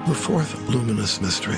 The fourth luminous mystery,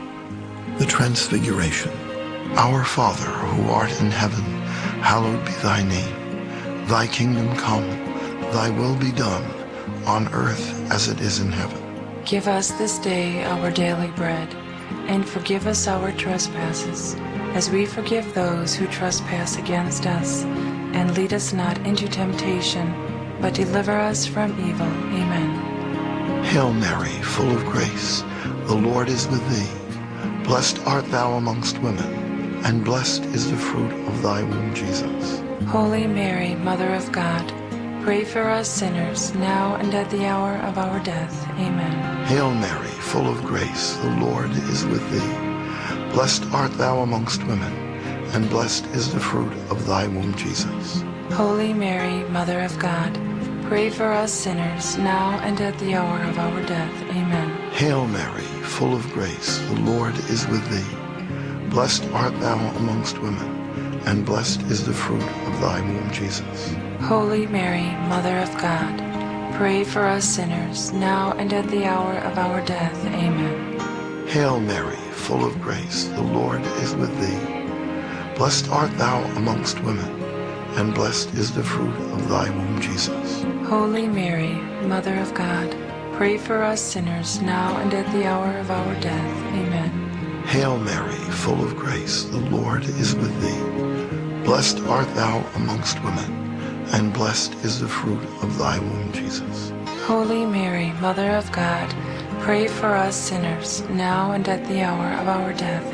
the Transfiguration. Our Father, who art in heaven, hallowed be thy name. Thy kingdom come, thy will be done, on earth as it is in heaven. Give us this day our daily bread, and forgive us our trespasses, as we forgive those who trespass against us. And lead us not into temptation, but deliver us from evil. Amen. Hail Mary, full of grace, the Lord is with thee. Blessed art thou amongst women, and blessed is the fruit of thy womb, Jesus. Holy Mary, Mother of God, pray for us sinners, now and at the hour of our death. Amen. Hail Mary, full of grace, the Lord is with thee. Blessed art thou amongst women, and blessed is the fruit of thy womb, Jesus. Holy Mary, Mother of God, pray for us sinners, now and at the hour of our death. Amen. Hail Mary, full of grace, the Lord is with thee. Blessed art thou amongst women, and blessed is the fruit of thy womb, Jesus. Holy Mary, Mother of God, pray for us sinners, now and at the hour of our death. Amen. Hail Mary, full of grace, the Lord is with thee. Blessed art thou amongst women, and blessed is the fruit of thy womb, Jesus. Holy Mary, Mother of God, pray for us sinners, now and at the hour of our death. Amen. Hail Mary, full of grace, the Lord is with thee. Blessed art thou amongst women, and blessed is the fruit of thy womb, Jesus. Holy Mary, Mother of God, pray for us sinners, now and at the hour of our death.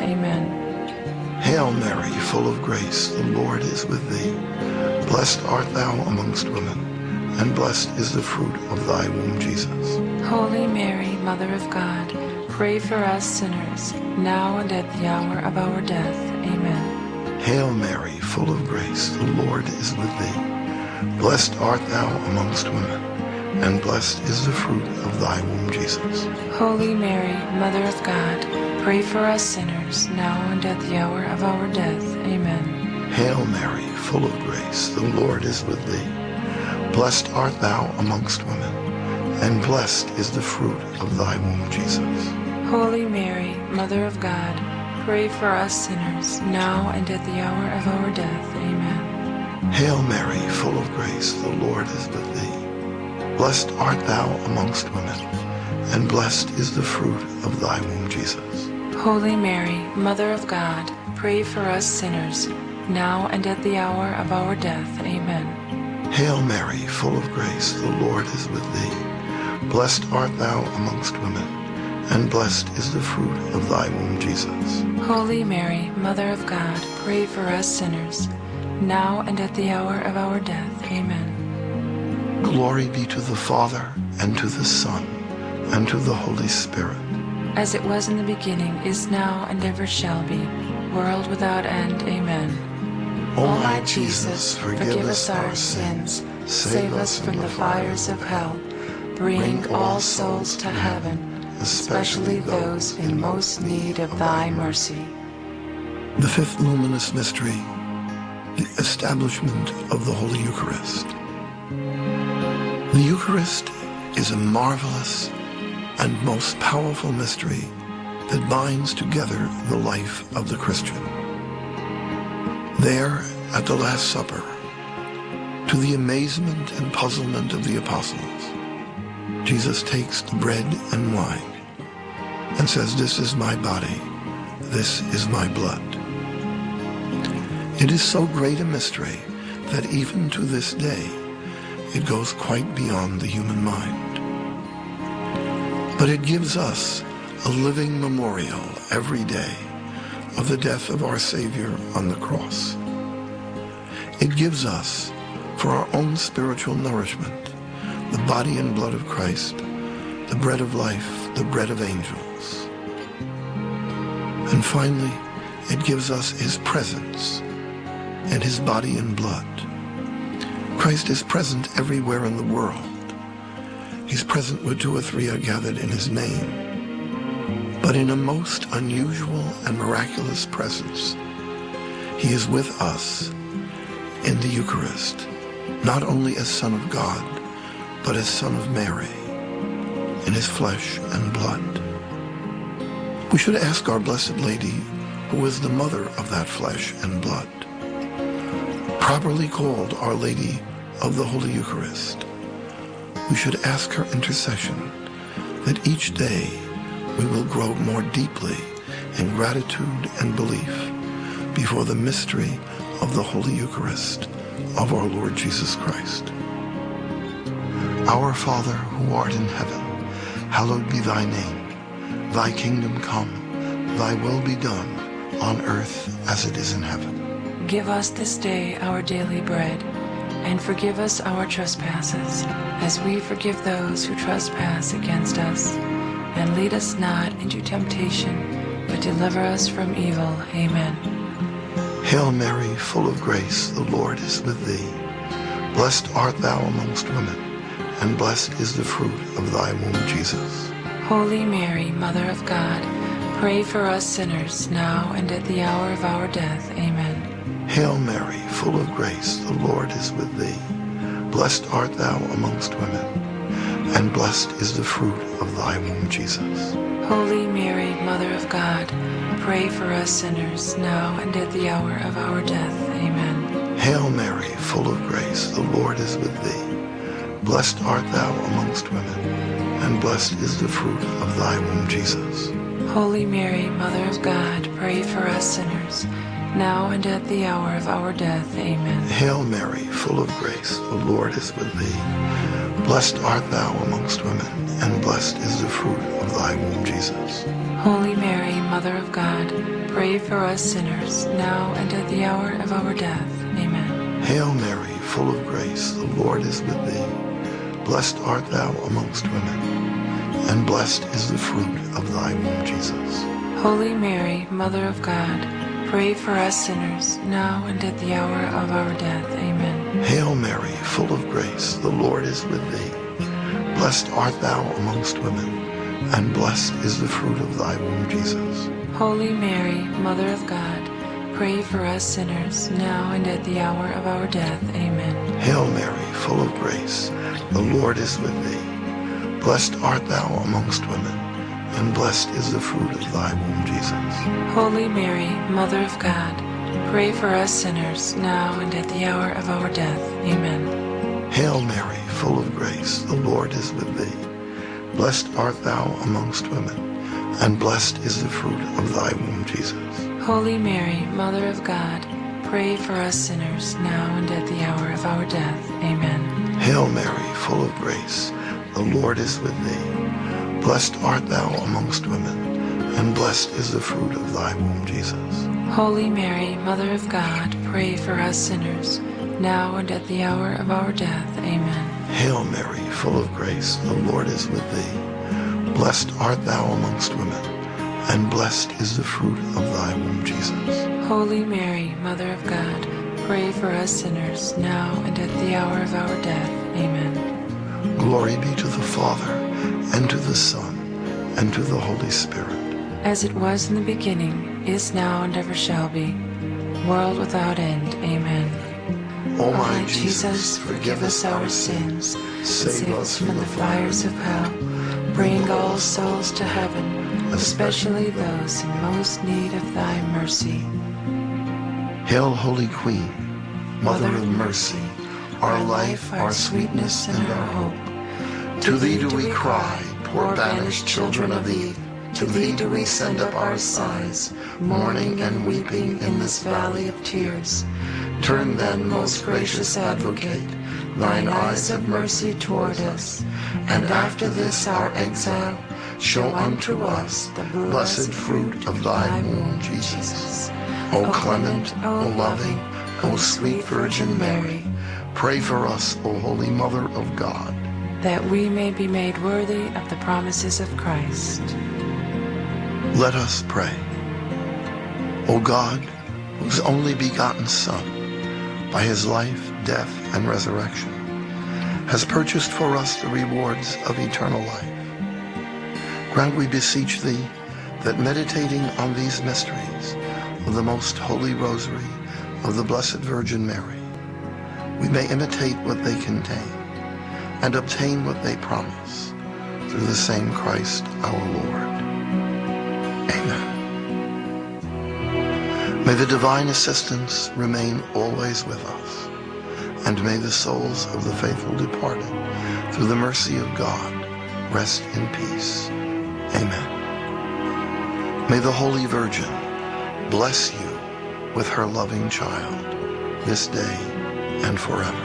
Amen. Hail Mary, full of grace, the Lord is with thee. Blessed art thou amongst women, and blessed is the fruit of thy womb, Jesus. Holy Mary, Mother of God, pray for us sinners, now and at the hour of our death. Amen. Hail Mary, full of grace, the Lord is with thee. Blessed art thou amongst women, and blessed is the fruit of thy womb, Jesus. Holy Mary, Mother of God, pray for us sinners, now and at the hour of our death. Amen. Hail Mary, full of grace, the Lord is with thee. Blessed art thou amongst women, and blessed is the fruit of thy womb, Jesus. Holy Mary, Mother of God, pray for us sinners, now and at the hour of our death. Amen. Hail Mary, full of grace, the Lord is with thee. Blessed art thou amongst women, and blessed is the fruit of thy womb, Jesus. Holy Mary, Mother of God, pray for us sinners, now and at the hour of our death. Amen. Hail Mary, full of grace, the Lord is with thee. Blessed art thou amongst women, and blessed is the fruit of thy womb, Jesus. Holy Mary, Mother of God, pray for us sinners, now and at the hour of our death. Amen. Glory be to the Father, and to the Son, and to the Holy Spirit. As it was in the beginning, is now, and ever shall be, world without end. Amen. O my Jesus, forgive us our sins, save us from the fires of hell, bring all souls to heaven, especially those in most need of thy mercy. The fifth luminous mystery, the establishment of the Holy Eucharist. The Eucharist is a marvelous and most powerful mystery that binds together the life of the Christian. There, at the Last Supper, to the amazement and puzzlement of the apostles, Jesus takes the bread and wine and says, "This is my body, this is my blood." It is so great a mystery that even to this day, it goes quite beyond the human mind. But it gives us a living memorial every day of the death of our Savior on the cross. It gives us, for our own spiritual nourishment, the body and blood of Christ, the bread of life, the bread of angels. And finally, it gives us his presence and his body and blood. Christ is present everywhere in the world. He's present where two or three are gathered in his name. But in a most unusual and miraculous presence, he is with us in the Eucharist, not only as Son of God, but as Son of Mary, in his flesh and blood. We should ask Our Blessed Lady, who is the mother of that flesh and blood, properly called Our Lady of the Holy Eucharist. We should ask her intercession that each day we will grow more deeply in gratitude and belief before the mystery of the Holy Eucharist of our Lord Jesus Christ. Our Father, who art in heaven, hallowed be thy name. Thy kingdom come, thy will be done, on earth as it is in heaven. Give us this day our daily bread, and forgive us our trespasses, as we forgive those who trespass against us. And lead us not into temptation, but deliver us from evil. Amen. Hail Mary, full of grace, the Lord is with thee. Blessed art thou amongst women, and blessed is the fruit of thy womb, Jesus. Holy Mary, Mother of God, pray for us sinners, now and at the hour of our death. Amen. Hail Mary, full of grace, the Lord is with thee. Blessed art thou amongst women, and blessed is the fruit of thy womb, Jesus. Holy Mary, Mother of God, pray for us sinners, now and at the hour of our death. Amen. Hail Mary, full of grace, the Lord is with thee. Blessed art thou amongst women, and blessed is the fruit of thy womb, Jesus. Holy Mary, Mother of God, pray for us sinners, now and at the hour of our death. Amen. Hail Mary, full of grace, the Lord is with thee. Blessed art thou amongst women, and blessed is the fruit of thy womb, Jesus. Holy Mary, Mother of God, pray for us sinners, now and at the hour of our death. Amen. Hail Mary, full of grace, the Lord is with thee. Blessed art thou amongst women, and blessed is the fruit of thy womb, Jesus. Holy Mary, Mother of God, pray for us sinners, now and at the hour of our death. Amen. Hail Mary, full of grace, the Lord is with thee. Blessed art thou amongst women, and blessed is the fruit of thy womb, Jesus. Holy Mary, Mother of God, pray for us sinners, now and at the hour of our death. Amen. Hail Mary, full of grace, the Lord is with thee. Blessed art thou amongst women, and blessed is the fruit of thy womb, Jesus. Holy Mary, Mother of God, pray for us sinners, now and at the hour of our death. Amen. Hail Mary, full of grace, the Lord is with thee. Blessed art thou amongst women, and blessed is the fruit of thy womb, Jesus. Holy Mary, Mother of God, pray for us sinners, now and at the hour of our death. Amen. Hail Mary, full of grace, the Lord is with thee. Blessed art thou amongst women, and blessed is the fruit of thy womb, Jesus. Holy Mary, Mother of God, pray for us sinners, now and at the hour of our death. Amen. Hail Mary, full of grace, the Lord is with thee. Blessed art thou amongst women, and blessed is the fruit of thy womb, Jesus. Holy Mary, Mother of God, pray for us sinners, now and at the hour of our death. Amen. Glory be to the Father, and to the Son, and to the Holy Spirit. As it was in the beginning, is now, and ever shall be, world without end. Amen. O my Jesus, forgive us our sins, save us from the fires of hell, bring all souls to heaven, especially those in most need of thy mercy. Hail, Holy Queen, Mother of mercy, our life, our sweetness, and our hope. To thee do we cry, poor banished children of Eve. To thee do we send up our sighs, mourning and weeping in this valley of tears. Turn then, most gracious Advocate, thine eyes of mercy toward us, and after this our exile, show unto us the blessed fruit of thy womb, Jesus. O clement, O loving, O sweet Virgin Mary, pray for us, O Holy Mother of God, that we may be made worthy of the promises of Christ. Let us pray. O God, whose only begotten Son, by his life, death, and resurrection, has purchased for us the rewards of eternal life, grant, we beseech thee, that meditating on these mysteries of the most holy rosary of the Blessed Virgin Mary, we may imitate what they contain and obtain what they promise, through the same Christ our Lord. Amen. May the divine assistance remain always with us, and may the souls of the faithful departed, through the mercy of God, rest in peace. Amen. May the Holy Virgin bless you with her loving child, this day and forever.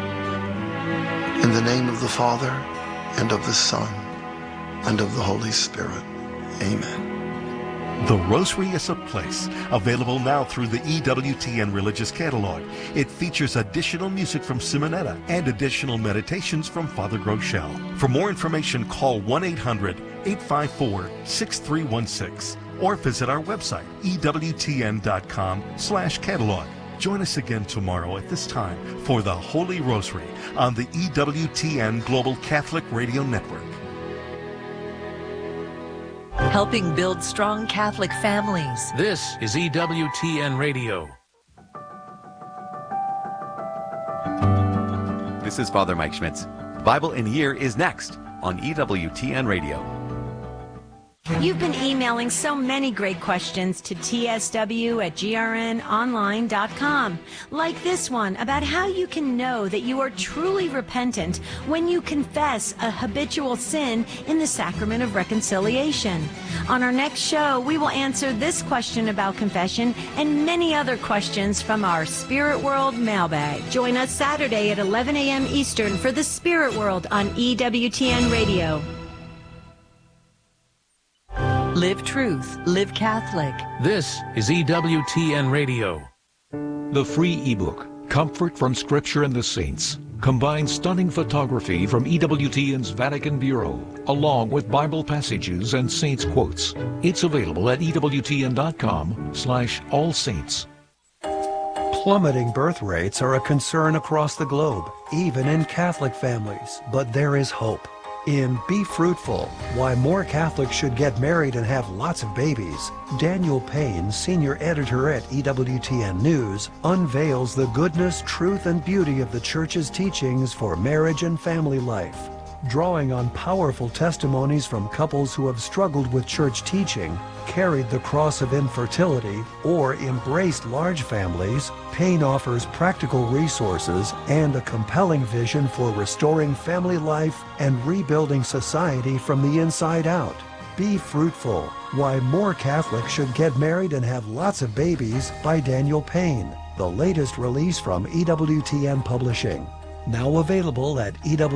In the name of the Father, and of the Son, and of the Holy Spirit. Amen. The Rosary is a Place, available now through the EWTN Religious Catalog. It features additional music from Simonetta and additional meditations from Father Groeschel. For more information, call 1-800-854-6316 or visit our website, ewtn.com/catalog. Join us again tomorrow at this time for the Holy Rosary on the EWTN Global Catholic Radio Network. Helping build strong Catholic families. This is EWTN Radio. This is Father Mike Schmitz. Bible in a Year is next on EWTN Radio. You've been emailing so many great questions to tsw@grnonline.com, like this one about how you can know that you are truly repentant when you confess a habitual sin in the sacrament of reconciliation. On our next show, we will answer this question about confession and many other questions from our Spirit World mailbag. Join us Saturday at 11 a.m. Eastern for the Spirit World on EWTN Radio. Live truth, live Catholic. This is EWTN Radio. The free ebook, Comfort from Scripture and the Saints, combines stunning photography from EWTN's Vatican Bureau, along with Bible passages and saints' quotes. It's available at EWTN.com/allsaints. Plummeting birth rates are a concern across the globe, even in Catholic families, but there is hope. In Be Fruitful, Why More Catholics Should Get Married and Have Lots of Babies, Daniel Payne, senior editor at EWTN News, unveils the goodness, truth, and beauty of the Church's teachings for marriage and family life. Drawing on powerful testimonies from couples who have struggled with church teaching, carried the cross of infertility, or embraced large families, Payne offers practical resources and a compelling vision for restoring family life and rebuilding society from the inside out. Be Fruitful, Why More Catholics Should Get Married and Have Lots of Babies by Daniel Payne, the latest release from EWTN Publishing. Now available at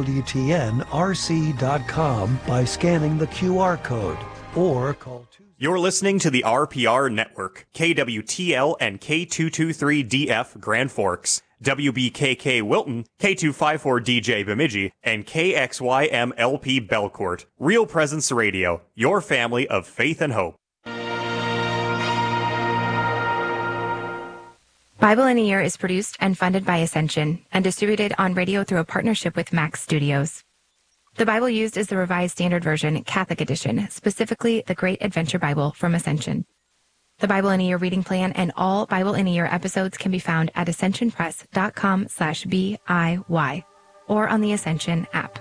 EWTNRC.com by scanning the QR code or call 2. You're listening to the RPR Network, KWTL and K223DF Grand Forks, WBKK Wilton, K254DJ Bemidji, and KXYMLP Belcourt. Real Presence Radio, your family of faith and hope. Bible in a Year is produced and funded by Ascension and distributed on radio through a partnership with Max Studios. The Bible used is the Revised Standard Version, Catholic Edition, specifically the Great Adventure Bible from Ascension. The Bible in a Year reading plan and all Bible in a Year episodes can be found at ascensionpress.com/BIY or on the Ascension app.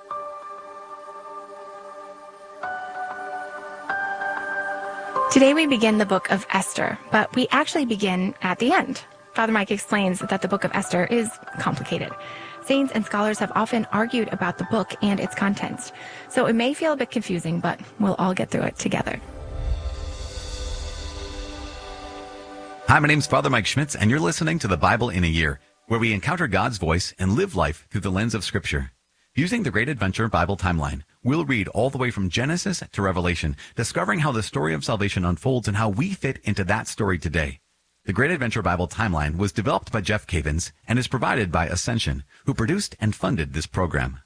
Today we begin the book of Esther, but we actually begin at the end. Father Mike explains that the book of Esther is complicated. Saints and scholars have often argued about the book and its contents, so it may feel a bit confusing, but we'll all get through it together. Hi, my name's Father Mike Schmitz, and you're listening to the Bible in a Year, where we encounter God's voice and live life through the lens of Scripture. Using the Great Adventure Bible timeline, we'll read all the way from Genesis to Revelation, discovering how the story of salvation unfolds and how we fit into that story today. The Great Adventure Bible timeline was developed by Jeff Cavins and is provided by Ascension, who produced and funded this program.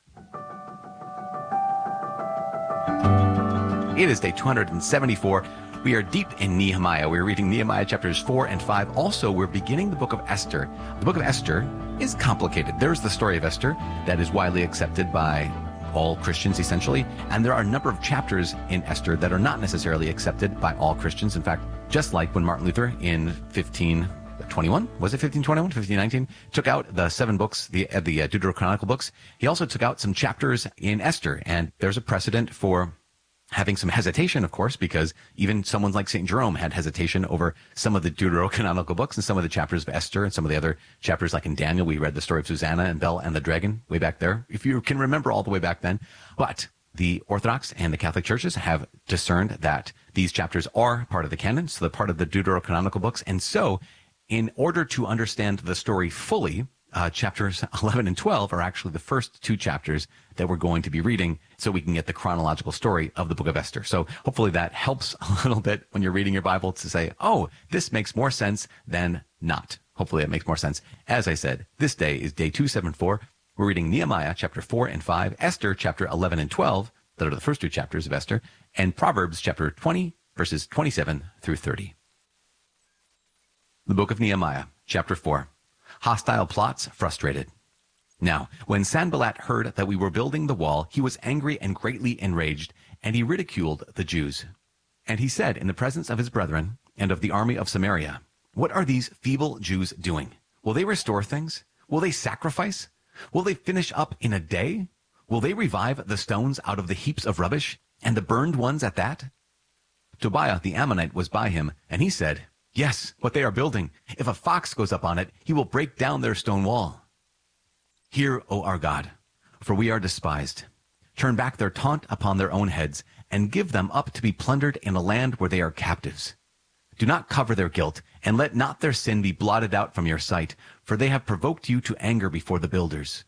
It is day 274. We are deep in Nehemiah. We're reading Nehemiah chapters 4 and 5. Also, we're beginning the book of Esther. The book of Esther is complicated. There's the story of Esther that is widely accepted by all Christians, essentially. And there are a number of chapters in Esther that are not necessarily accepted by all Christians. In fact, just like when Martin Luther in 1521, was it 1521, 1519, took out the 7 books, the Deuterocanonical books, he also took out some chapters in Esther. And there's a precedent for having some hesitation, of course, because even someone like St. Jerome had hesitation over some of the deuterocanonical books and some of the chapters of Esther and some of the other chapters, like in Daniel. We read the story of Susanna and Bel and the dragon way back there, if you can remember all the way back then. But the Orthodox and the Catholic churches have discerned that these chapters are part of the canon, so they're part of the deuterocanonical books. And so in order to understand the story fully, chapters 11 and 12 are actually the first two chapters that we're going to be reading so we can get the chronological story of the book of Esther. So hopefully that helps a little bit when you're reading your Bible to say, oh, this makes more sense than not. Hopefully it makes more sense. As I said, this day is day 274. We're reading Nehemiah chapter 4 and 5, Esther chapter 11 and 12, that are the first two chapters of Esther, and Proverbs chapter 20, verses 27 through 30. The book of Nehemiah, chapter 4. Hostile plots frustrated. Now, when Sanballat heard that we were building the wall, he was angry and greatly enraged, and he ridiculed the Jews. And he said in the presence of his brethren and of the army of Samaria, "What are these feeble Jews doing? Will they restore things? Will they sacrifice? Will they finish up in a day? Will they revive the stones out of the heaps of rubbish, and the burned ones at that?" Tobiah the Ammonite was by him, and he said, "Yes, what they are building. If a fox goes up on it, he will break down their stone wall. Hear, O our God, for we are despised. Turn back their taunt upon their own heads, and give them up to be plundered in a land where they are captives. Do not cover their guilt, and let not their sin be blotted out from your sight, for they have provoked you to anger before the builders."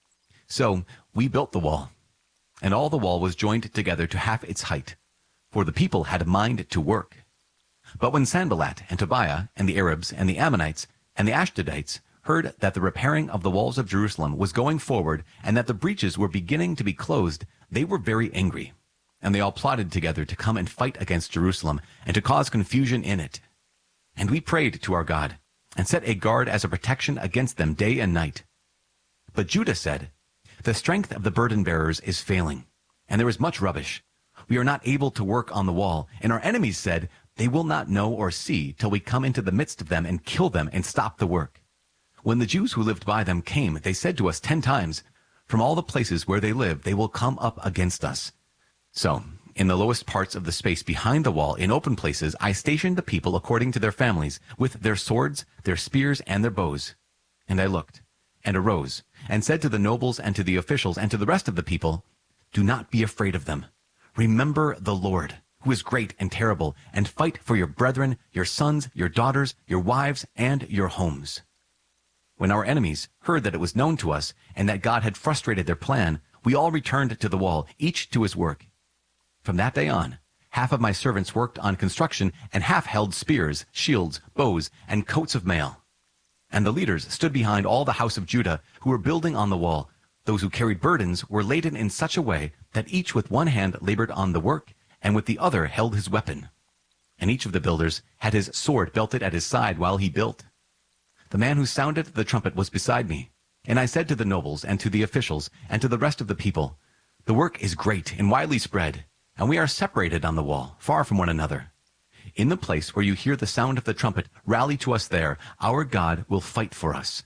So we built the wall, and all the wall was joined together to half its height, for the people had a mind to work. But when Sanballat and Tobiah and the Arabs and the Ammonites and the Ashdodites heard that the repairing of the walls of Jerusalem was going forward and that the breaches were beginning to be closed, they were very angry. And they all plotted together to come and fight against Jerusalem and to cause confusion in it. And we prayed to our God and set a guard as a protection against them day and night. But Judah said, "The strength of the burden bearers is failing, and there is much rubbish. We are not able to work on the wall." And our enemies said, "They will not know or see till we come into the midst of them and kill them and stop the work." When the Jews who lived by them came, they said to us 10 times, "From all the places where they live, they will come up against us." So, in the lowest parts of the space behind the wall, in open places, I stationed the people according to their families, with their swords, their spears, and their bows. And I looked, and arose, and said to the nobles and to the officials and to the rest of the people, "Do not be afraid of them. Remember the Lord, who is great and terrible, and fight for your brethren, your sons, your daughters, your wives, and your homes." When our enemies heard that it was known to us, and that God had frustrated their plan, we all returned to the wall, each to his work. From that day on, half of my servants worked on construction, and half held spears, shields, bows, and coats of mail. And the leaders stood behind all the house of Judah, who were building on the wall. Those who carried burdens were laden in such a way that each with one hand labored on the work, and with the other held his weapon. And each of the builders had his sword belted at his side while he built. The man who sounded the trumpet was beside me, and I said to the nobles and to the officials and to the rest of the people, "The work is great and widely spread, and we are separated on the wall, far from one another. In the place where you hear the sound of the trumpet, rally to us there. Our God will fight for us."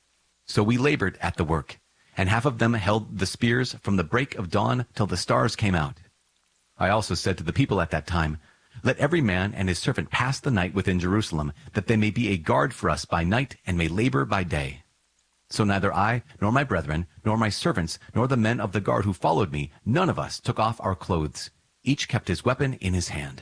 So we labored at the work, and half of them held the spears from the break of dawn till the stars came out. I also said to the people at that time, "Let every man and his servant pass the night within Jerusalem, that they may be a guard for us by night and may labor by day." So neither I, nor my brethren, nor my servants, nor the men of the guard who followed me, none of us took off our clothes. Each kept his weapon in his hand.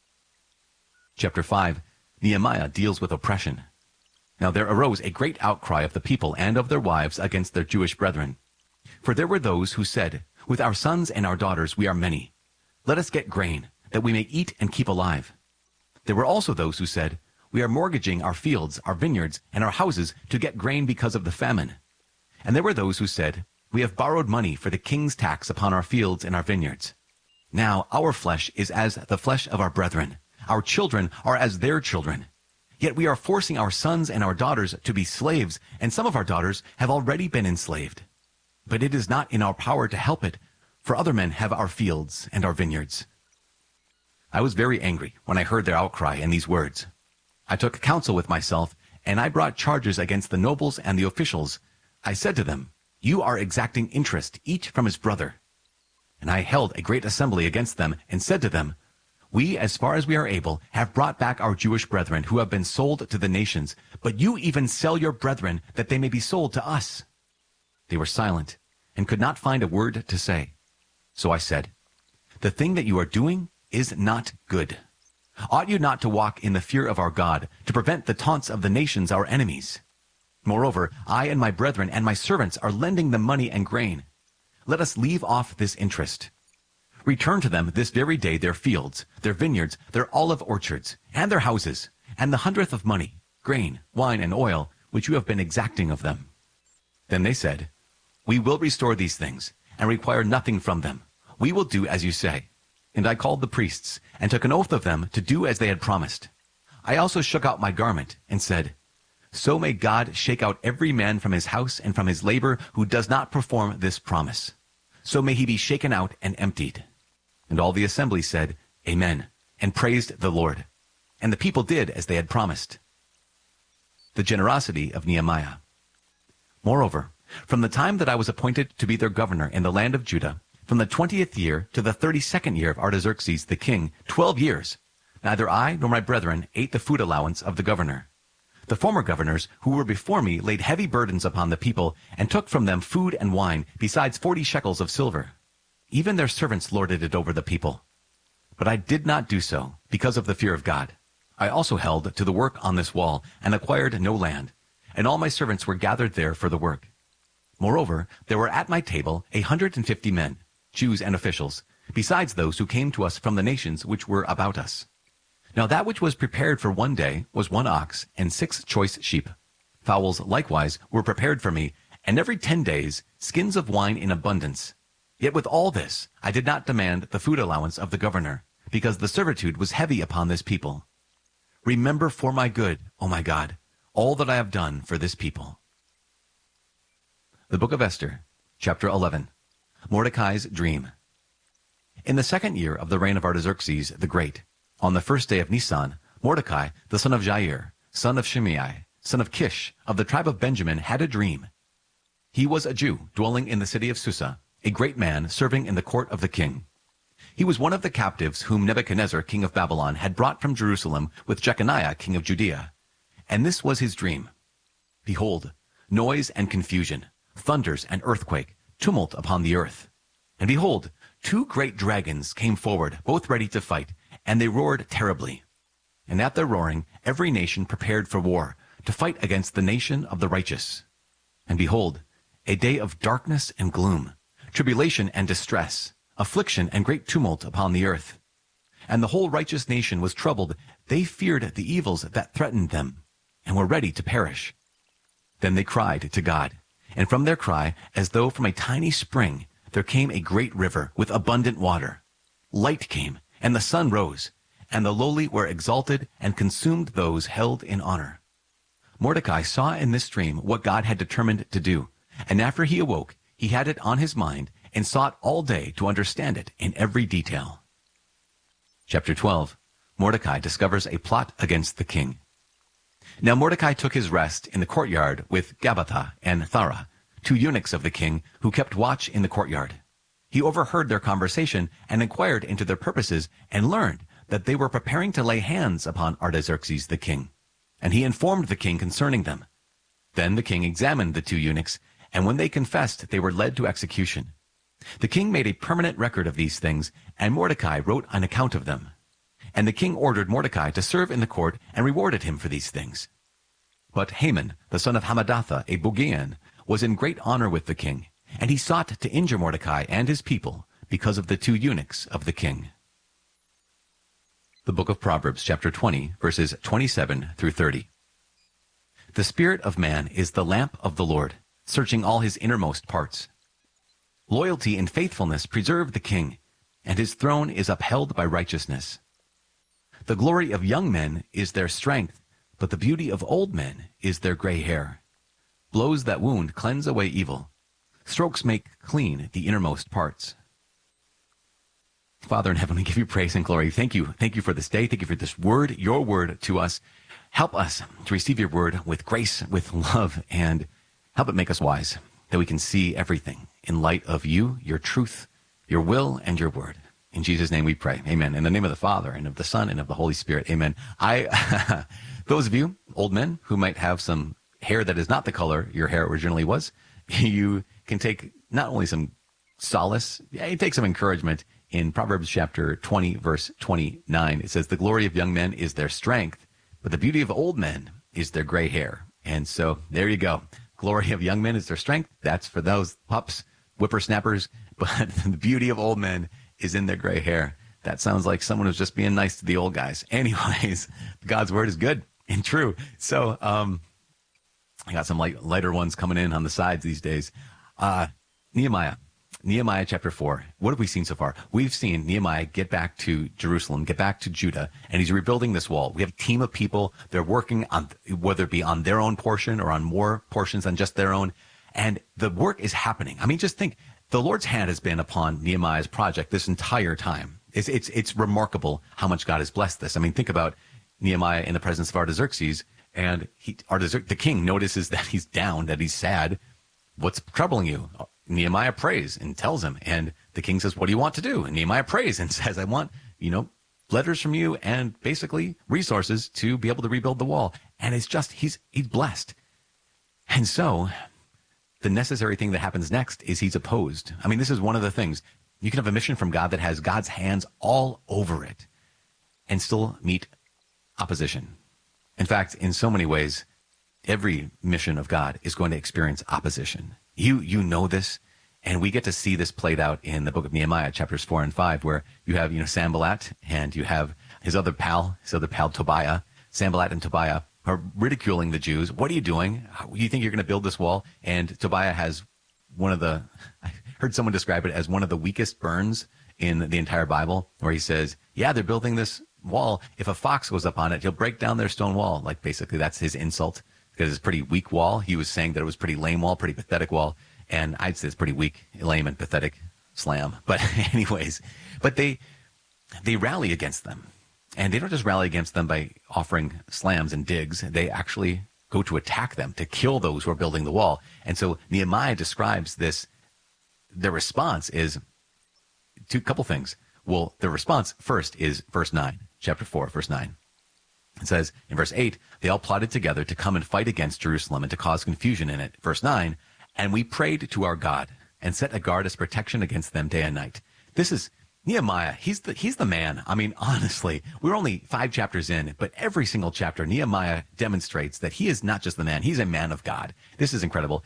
Chapter 5. Nehemiah deals with oppression. Now there arose a great outcry of the people and of their wives against their Jewish brethren. For there were those who said, "With our sons and our daughters we are many. Let us get grain, that we may eat and keep alive." There were also those who said, "We are mortgaging our fields, our vineyards, and our houses to get grain because of the famine." And there were those who said, "We have borrowed money for the king's tax upon our fields and our vineyards. Now our flesh is as the flesh of our brethren. Our children are as their children. Yet we are forcing our sons and our daughters to be slaves, and some of our daughters have already been enslaved. But it is not in our power to help it, for other men have our fields and our vineyards." I was very angry when I heard their outcry and these words. I took counsel with myself, and I brought charges against the nobles and the officials. I said to them, "You are exacting interest, each from his brother." And I held a great assembly against them and said to them, We, as far as we are able, have brought back our Jewish brethren who have been sold to the nations, but you even sell your brethren that they may be sold to us. They were silent and could not find a word to say. So I said, The thing that you are doing is not good. Ought you not to walk in the fear of our God, to prevent the taunts of the nations our enemies? Moreover, I and my brethren and my servants are lending them money and grain. Let us leave off this interest. Return to them this very day their fields, their vineyards, their olive orchards, and their houses, and the 100th of money, grain, wine, and oil, which you have been exacting of them. Then they said, We will restore these things, and require nothing from them. We will do as you say. And I called the priests, and took an oath of them to do as they had promised. I also shook out my garment, and said, So may God shake out every man from his house and from his labor who does not perform this promise. So may he be shaken out and emptied. And all the assembly said, Amen, and praised the Lord. And the people did as they had promised. The generosity of Nehemiah. Moreover, from the time that I was appointed to be their governor in the land of Judah, from the 20th year to the 32nd year of Artaxerxes the king, 12 years, neither I nor my brethren ate the food allowance of the governor. The former governors who were before me laid heavy burdens upon the people, and took from them food and wine, besides 40 shekels of silver. Even their servants lorded it over the people. But I did not do so, because of the fear of God. I also held to the work on this wall, and acquired no land, and all my servants were gathered there for the work. Moreover, there were at my table 150 men, Jews and officials, besides those who came to us from the nations which were about us. Now that which was prepared for one day was 1 ox and 6 choice sheep. Fowls likewise were prepared for me, and every 10 days skins of wine in abundance. Yet with all this I did not demand the food allowance of the governor, because the servitude was heavy upon this people. Remember for my good, O my God, all that I have done for this people. The Book of Esther, chapter 11. Mordecai's dream. In the 2nd year of the reign of Artaxerxes the Great, on the 1st day of Nisan, Mordecai, the son of Jair, son of Shimei, son of Kish, of the tribe of Benjamin, had a dream. He was a Jew, dwelling in the city of Susa, a great man serving in the court of the king. He was one of the captives whom Nebuchadnezzar, king of Babylon, had brought from Jerusalem with Jeconiah, king of Judea. And this was his dream. Behold, noise and confusion, thunders and earthquake, tumult upon the earth. And behold, 2 great dragons came forward, both ready to fight, and they roared terribly. And at their roaring, every nation prepared for war, to fight against the nation of the righteous. And behold, a day of darkness and gloom, tribulation and distress, affliction and great tumult upon the earth. And the whole righteous nation was troubled. They feared the evils that threatened them, and were ready to perish. Then they cried to God, and from their cry, as though from a tiny spring, there came a great river with abundant water. Light came, and the sun rose, and the lowly were exalted, and consumed those held in honor. Mordecai saw in this dream what God had determined to do, and after he awoke, he had it on his mind, and sought all day to understand it in every detail. Chapter 12. Mordecai discovers a plot against the king. Now Mordecai took his rest in the courtyard with Gabbatha and Thara, 2 eunuchs of the king, who kept watch in the courtyard. He overheard their conversation and inquired into their purposes, and learned that they were preparing to lay hands upon Artaxerxes the king. And he informed the king concerning them. Then the king examined the 2 eunuchs, and when they confessed, they were led to execution. The king made a permanent record of these things, and Mordecai wrote an account of them. And the king ordered Mordecai to serve in the court, and rewarded him for these things. But Haman, the son of Hammedatha, a Bogean, was in great honor with the king, and he sought to injure Mordecai and his people because of the 2 eunuchs of the king. The Book of Proverbs, chapter 20, verses 27 through 30. The spirit of man is the lamp of the Lord, searching all his innermost parts. Loyalty and faithfulness preserve the king, and his throne is upheld by righteousness. The glory of young men is their strength, but the beauty of old men is their gray hair. Blows that wound cleanse away evil. Strokes make clean the innermost parts. Father in heaven, we give you praise and glory. Thank you. Thank you for this day. Thank you for this word, your word to us. Help us to receive your word with grace, with love, and help it make us wise, that we can see everything in light of you, your truth, your will and your word. In Jesus' name we pray. Amen. In the name of the Father, and of the Son, and of the Holy Spirit. Amen. Those of you, old men, who might have some hair that is not the color your hair originally was, you can take not only some solace, you take some encouragement in Proverbs chapter 20, verse 29. It says, the glory of young men is their strength, but the beauty of old men is their gray hair. And so there you go. Glory of young men is their strength. That's for those pups, whippersnappers. But the beauty of old men is in their gray hair. That sounds like someone who's just being nice to the old guys. Anyways, God's word is good and true. So I got some lighter ones coming in on the sides these days. Nehemiah chapter 4. What have we seen so far? We've seen Nehemiah get back to Jerusalem, get back to Judah, and he's rebuilding this wall. We have a team of people. They're working on, whether it be on their own portion or on more portions than just their own. And the work is happening. I mean, just think, the Lord's hand has been upon Nehemiah's project this entire time. It's remarkable how much God has blessed this. I mean, think about Nehemiah in the presence of Artaxerxes, and the king notices that he's down, that he's sad. What's troubling you? Nehemiah prays and tells him, and the king says, what do you want to do? And Nehemiah prays and says, I want, letters from you and basically resources to be able to rebuild the wall. And it's just, he's blessed. And so the necessary thing that happens next is he's opposed. I mean, this is one of the things. You can have a mission from God that has God's hands all over it and still meet opposition. In fact, in so many ways, every mission of God is going to experience opposition. You know this, and we get to see this played out in the book of Nehemiah, chapters 4 and 5, where you have, Sanballat, and you have his other pal, Tobiah. Sanballat and Tobiah are ridiculing the Jews. What are you doing? You think you're going to build this wall? And Tobiah has I heard someone describe it as one of the weakest burns in the entire Bible, where he says, yeah, they're building this wall. If a fox goes up on it, he'll break down their stone wall. Like, basically, that's his insult. Because it's a pretty weak wall. He was saying that it was pretty lame wall, pretty pathetic wall. And I'd say it's pretty weak, lame, and pathetic slam. But anyways, they rally against them. And they don't just rally against them by offering slams and digs. They actually go to attack them, to kill those who are building the wall. And so Nehemiah describes this. Their response is a couple things. Well, the response first is verse 9, chapter 4, verse 9. It says in verse 8, they all plotted together to come and fight against Jerusalem and to cause confusion in it. Verse 9, and we prayed to our God and set a guard as protection against them day and night. This is Nehemiah. He's the man. I mean, honestly, we're only 5 chapters in, but every single chapter, Nehemiah demonstrates that he is not just the man. He's a man of God. This is incredible.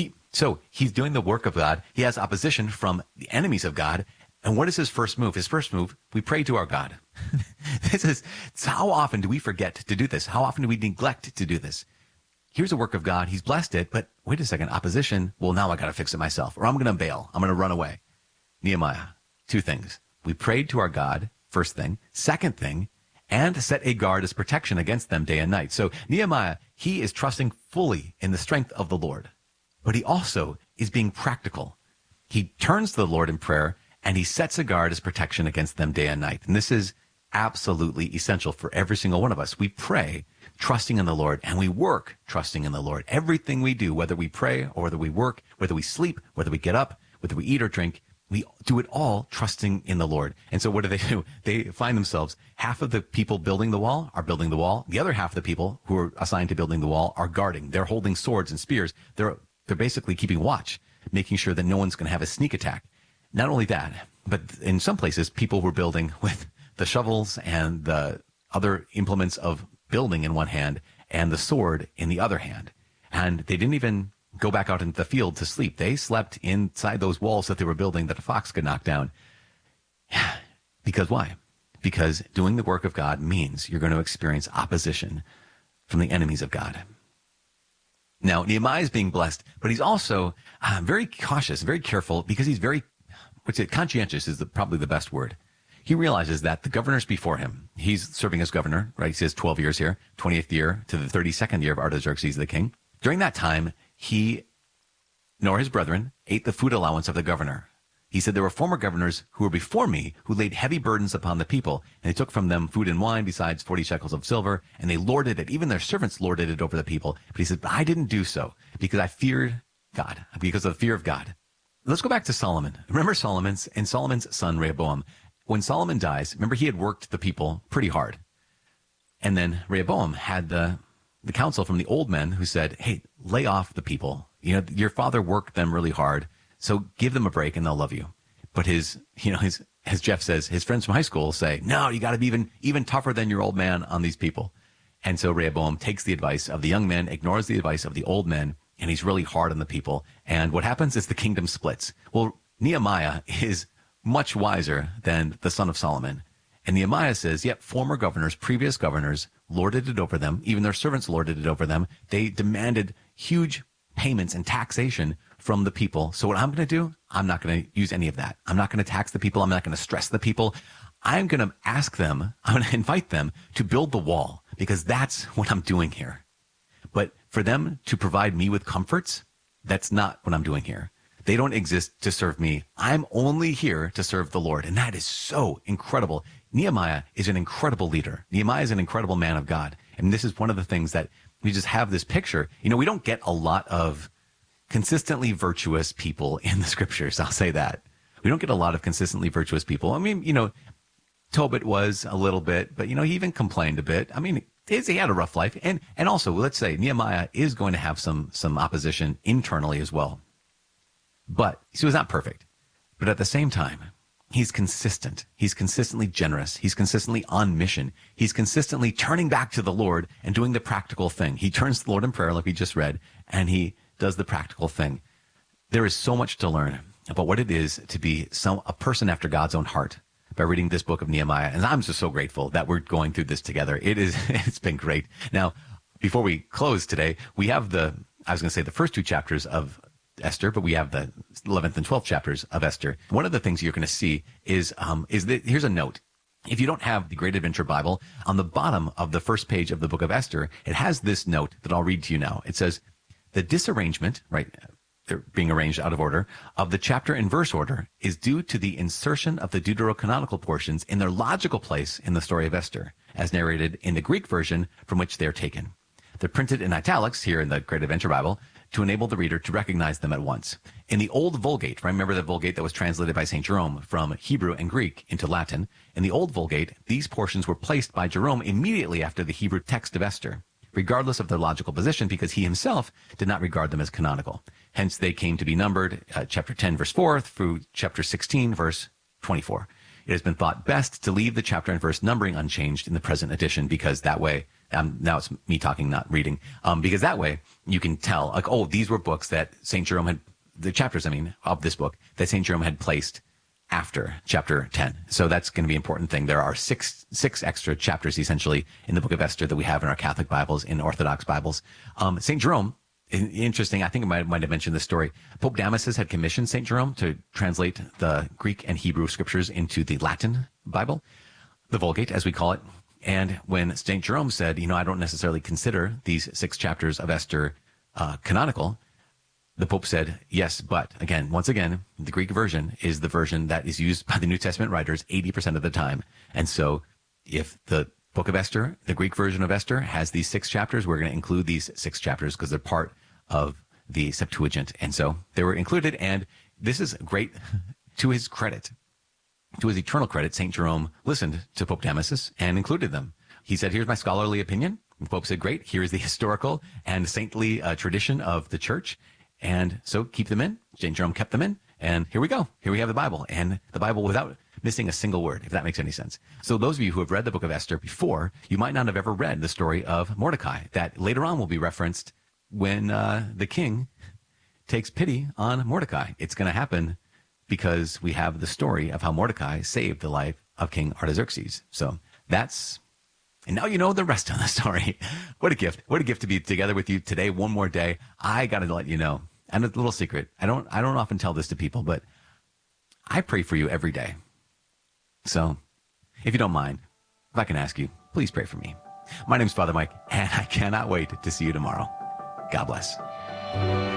He's doing the work of God. He has opposition from the enemies of God. And what is his first move? His first move, we pray to our God. How often do we forget to do this? How often do we neglect to do this? Here's a work of God. He's blessed it, but wait a second, opposition. Well, now I got to fix it myself, or I'm going to bail. I'm going to run away. Nehemiah, 2 things. We prayed to our God, first thing. Second thing, and set a guard as protection against them day and night. So Nehemiah, he is trusting fully in the strength of the Lord, but he also is being practical. He turns to the Lord in prayer, and he sets a guard as protection against them day and night. And this is absolutely essential for every single one of us. We pray trusting in the Lord, and we work trusting in the Lord. Everything we do, whether we pray or whether we work, whether we sleep, whether we get up, whether we eat or drink, we do it all trusting in the Lord. And so what do? They find themselves, half of the people building the wall are building the wall. The other half of the people who are assigned to building the wall are guarding. They're holding swords and spears. They're basically keeping watch, making sure that no one's going to have a sneak attack. Not only that, but in some places, people were building with the shovels and the other implements of building in one hand and the sword in the other hand. And they didn't even go back out into the field to sleep. They slept inside those walls that they were building that a fox could knock down. Because why? Because doing the work of God means you're going to experience opposition from the enemies of God. Now, Nehemiah is being blessed, but he's also very cautious, very careful, because he's conscientious is probably the best word. He realizes that the governors before him, he's serving as governor, right? He says 12 years here, 20th year to the 32nd year of Artaxerxes the king. During that time, he nor his brethren ate the food allowance of the governor. He said, there were former governors who were before me who laid heavy burdens upon the people, and they took from them food and wine besides 40 shekels of silver, and they lorded it. Even their servants lorded it over the people. But he said, but I didn't do so because I feared God, because of the fear of God. let's go back to Solomon. Remember Solomon's son Rehoboam. When Solomon dies, remember he had worked the people pretty hard. And then Rehoboam had the counsel from the old men who said, hey, lay off the people. You know, your father worked them really hard, so give them a break and they'll love you. But his, as Jeff says, his friends from high school say, no, you got to be even tougher than your old man on these people. And so Rehoboam takes the advice of the young men, ignores the advice of the old men, and he's really hard on the people. And what happens is the kingdom splits. Well, Nehemiah is much wiser than the son of Solomon. And Nehemiah says, yep, former governors, previous governors lorded it over them. Even their servants lorded it over them. They demanded huge payments and taxation from the people. So what I'm going to do, I'm not going to use any of that. I'm not going to tax the people. I'm not going to stress the people. I'm going to ask them, I'm going to invite them to build the wall, because that's what I'm doing here. But for them to provide me with comforts, that's not what I'm doing here. They don't exist to serve me. I'm only here to serve the Lord. And that is so incredible. Nehemiah is an incredible leader. Nehemiah is an incredible man of God. And this is one of the things that we just have this picture. You know, we don't get a lot of consistently virtuous people in the scriptures. I'll say that. We don't get a lot of consistently virtuous people. I mean, Tobit was a little bit, but, he even complained a bit. I mean, he had a rough life. And also, let's say Nehemiah is going to have some opposition internally as well. But he was not perfect. But at the same time, he's consistent. He's consistently generous. He's consistently on mission. He's consistently turning back to the Lord and doing the practical thing. He turns to the Lord in prayer, like we just read, and he does the practical thing. There is so much to learn about what it is to be a person after God's own heart by reading this book of Nehemiah. And I'm just so grateful that we're going through this together. It's been great. Now, before we close today, we have the first two chapters of Esther, but we have the 11th and 12th chapters of Esther. One of the things you're going to see is that here's a note. If you don't have the Great Adventure Bible, on the bottom of the first page of the book of Esther, it has this note that I'll read to you now. It says, the disarrangement, right, they're being arranged out of order, of the chapter and verse order is due to the insertion of the deuterocanonical portions in their logical place in the story of Esther, as narrated in the Greek version from which they're taken. They're printed in italics here in the Great Adventure Bible to enable the reader to recognize them at once. In the Old Vulgate, remember the Vulgate that was translated by St. Jerome from Hebrew and Greek into Latin? In the Old Vulgate, these portions were placed by Jerome immediately after the Hebrew text of Esther, regardless of their logical position, because he himself did not regard them as canonical. Hence, they came to be numbered chapter 10, verse 4 through chapter 16, verse 24. It has been thought best to leave the chapter and verse numbering unchanged in the present edition, because that way, now it's me talking, not reading, because that way you can tell, like, oh, these were books that St. Jerome had, the chapters, of this book, that St. Jerome had placed after chapter 10. So that's going to be an important thing. There are six extra chapters, essentially, in the book of Esther that we have in our Catholic Bibles, in Orthodox Bibles. St. Jerome, interesting, I think I might have mentioned this story. Pope Damasus had commissioned St. Jerome to translate the Greek and Hebrew scriptures into the Latin Bible, the Vulgate, as we call it. And when St. Jerome said, I don't necessarily consider these 6 chapters of Esther canonical, the Pope said, yes, but once again, the Greek version is the version that is used by the New Testament writers 80% of the time. And so if the book of Esther, the Greek version of Esther, has these 6 chapters, we're going to include these 6 chapters because they're part of the Septuagint. And so they were included. And this is great to his credit. To his eternal credit, St. Jerome listened to Pope Damasus and included them. He said, here's my scholarly opinion. The Pope said, great. Here's the historical and saintly tradition of the church. And so keep them in. St. Jerome kept them in. And here we go. Here we have the Bible. And the Bible without missing a single word, if that makes any sense. So those of you who have read the book of Esther before, you might not have ever read the story of Mordecai, that later on will be referenced when the king takes pity on Mordecai. It's going to happen because we have the story of how Mordecai saved the life of King Artaxerxes. So and now you know the rest of the story. What a gift. What a gift to be together with you today. One more day. I got to let you know, and a little secret. I don't often tell this to people, but I pray for you every day. So if you don't mind, if I can ask you, please pray for me. My name's Father Mike, and I cannot wait to see you tomorrow. God bless.